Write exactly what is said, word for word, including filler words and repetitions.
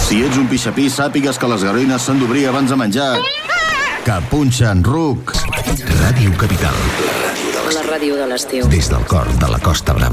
Si ets un pixapí, sàpigues que les garoines s'han d'obrir abans de menjar. Que punxen ruc. Ràdio Capital. La ràdio de l'estiu. Des del cor de la Costa Brava.